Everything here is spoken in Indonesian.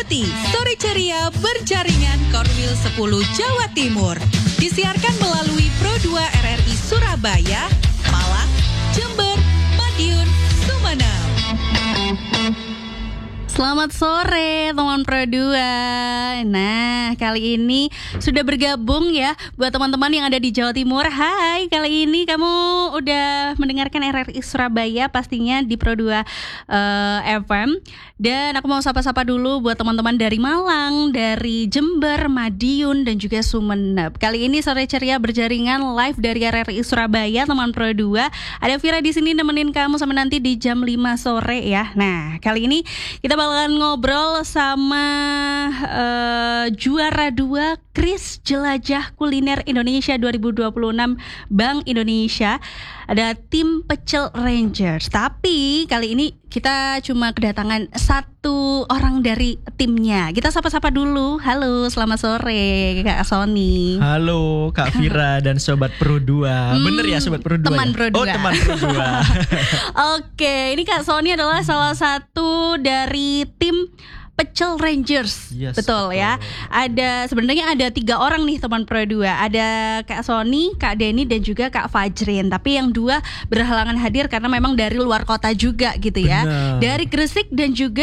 Ikuti Sore Ceria Berjaringan Korwil 10 Jawa Timur. Disiarkan melalui Pro 2 RRI Surabaya, Malang, Jember, Madiun, Sumeneb. Selamat sore teman Pro 2. Nah, kali ini sudah bergabung ya buat teman-teman yang ada di Jawa Timur. Hai, kali ini kamu udah mendengarkan RRI Surabaya pastinya di Pro 2 FM. Dan aku mau sapa-sapa dulu buat teman-teman dari Malang, dari Jember, Madiun, dan juga Sumeneb. Kali ini Sore Ceria Berjaringan live dari RRI Surabaya, teman Pro 2. Ada Vira di sini nemenin kamu sampai nanti di jam 5 sore ya. Nah, kali ini kita bakalan ngobrol sama juara 2 Kris Jelajah Kuliner Indonesia 2026 Bank Indonesia. Ada tim Pecel Rangers. Tapi kali ini kita cuma kedatangan satu orang dari timnya. Kita sapa-sapa dulu. Halo, selamat sore Kak Sony. Halo Kak Vira dan Sobat Pro 2. Bener ya Sobat Pro 2? Teman ya? Pro 2. Oh, teman Pro 2. Oke, ini Kak Sony adalah salah satu dari tim Pecel Rangers, Yes, betul ya. Sebenarnya ada 3 orang nih teman Pro 2. Ada Kak Sony, Kak Denny dan juga Kak Fajrin. Tapi yang 2 berhalangan hadir karena memang dari luar kota juga gitu ya. Benar. Dari Gresik dan juga